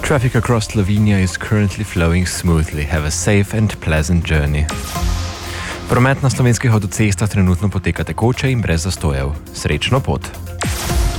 Traffic across Slovenia is currently flowing smoothly. Have a safe and pleasant journey. Promet na slovenskih avtocestah trenutno poteka tekoče in brez zastojev. Srečno pot!